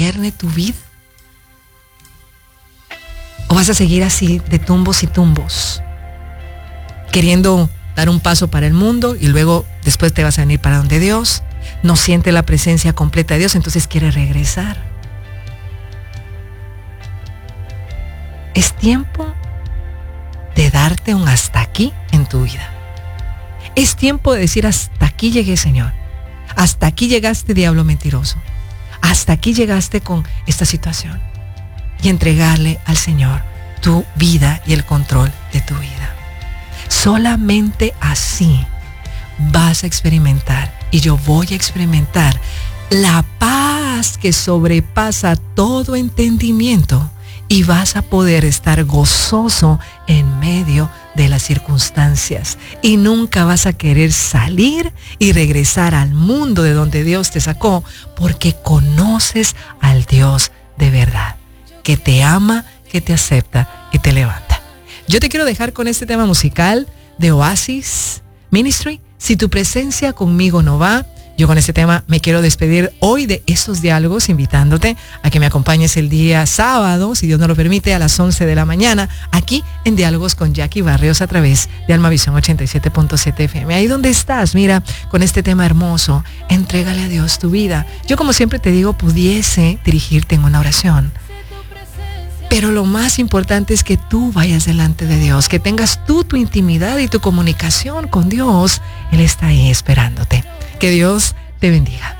gobierne tu vida? ¿O vas a seguir así de tumbos y tumbos, queriendo dar un paso para el mundo y luego después te vas a venir para donde Dios? No siente la presencia completa de Dios, entonces quiere regresar. Es tiempo de darte un hasta aquí en tu vida. Es tiempo de decir: hasta aquí llegué, Señor. Hasta aquí llegaste, diablo mentiroso. Hasta aquí llegaste con esta situación. Y entregarle al Señor tu vida y el control de tu vida. Solamente así vas a experimentar, y yo voy a experimentar, la paz que sobrepasa todo entendimiento, y vas a poder estar gozoso en medio de las circunstancias, y nunca vas a querer salir y regresar al mundo de donde Dios te sacó, porque conoces al Dios de verdad, que te ama, que te acepta y te levanta. Yo te quiero dejar con este tema musical de Oasis Ministry, Si tu presencia conmigo no va. Yo con este tema me quiero despedir hoy de estos diálogos, invitándote a que me acompañes el día sábado, si Dios nos lo permite, a las 11 de la mañana, aquí en Diálogos con Jackie Barrios a través de Almavisión 87.7 FM. Ahí donde estás, mira, con este tema hermoso, entrégale a Dios tu vida. Yo, como siempre te digo, pudiese dirigirte en una oración, pero lo más importante es que tú vayas delante de Dios, que tengas tú tu intimidad y tu comunicación con Dios. Él está ahí esperándote. Que Dios te bendiga.